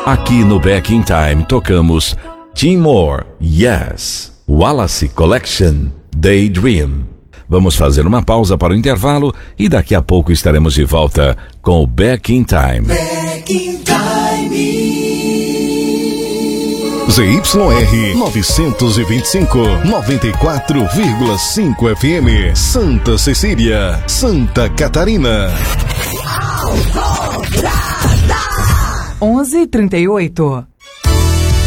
Aqui no Back in Time tocamos Tim Moore, Yes, Wallace Collection, Daydream. Vamos fazer uma pausa para o intervalo e daqui a pouco estaremos de volta com o Back in Time. Back in Time. ZYR 925, 94,5 FM, Santa Cecília, Santa Catarina. 11h38.